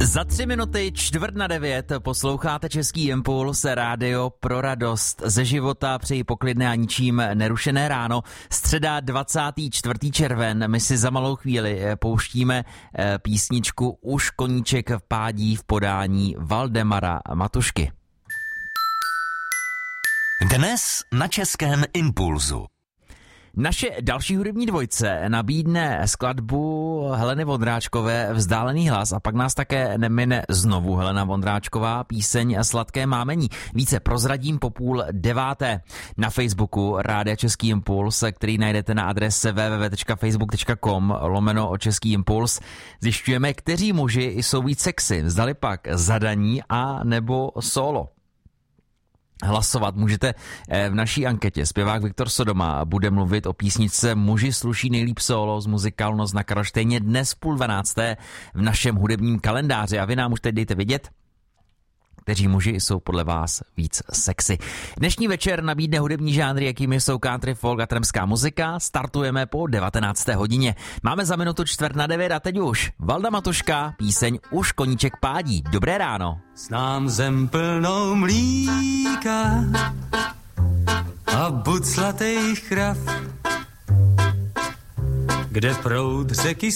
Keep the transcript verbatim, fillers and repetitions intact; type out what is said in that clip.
Za tři minuty čtvrt na devět posloucháte Český impuls, rádio pro radost ze života, přeji poklidné a ničím nerušené ráno. Středa dvacátého čtvrtého červen, my si za malou chvíli pouštíme písničku Už koníček pádí v podání Valdemara Matušky. Dnes na Českém impulzu. Naše další hudební dvojce nabídne skladbu Heleny Vondráčkové Vzdálený hlas a pak nás také nemine znovu Helena Vondráčková, píseň Sladké mámení. Více prozradím po půl deváté na Facebooku Rádia Český impuls, který najdete na adrese w w w tečka facebook tečka com lomeno Český impuls. Zjišťujeme, kteří muži jsou víc sexy, zdali pak zadaní a nebo solo. Hlasovat můžete v naší anketě. Zpěvák Viktor Sodoma bude mluvit o písničce Muži sluší nejlíp solo z muzikálu Noc na Karlštejně dnes půl dvanácté v našem hudebním kalendáři. A vy nám už teď dejte vědět, kteří muži jsou podle vás víc sexy. Dnešní večer nabídne hudební žánry, jakými jsou country, folk a trampská muzika. Startujeme po devatenácté hodině. Máme za minutu čtvrt na devět a teď už Valda Matuška, píseň Už koníček pádí. Dobré ráno. Znám zem plnou mlíka a buclatých krav, kde proud řeky